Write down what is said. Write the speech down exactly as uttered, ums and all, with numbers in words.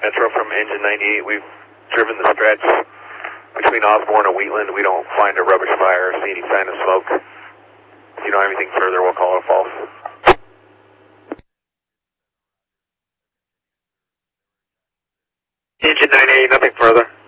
Metro from Engine ninety-eight. We've driven the stretch between Osborne and Wheatland. We don't find a rubbish fire or see any sign of smoke. If you don't have anything further, we'll call it false. Engine ninety-eight, nothing further.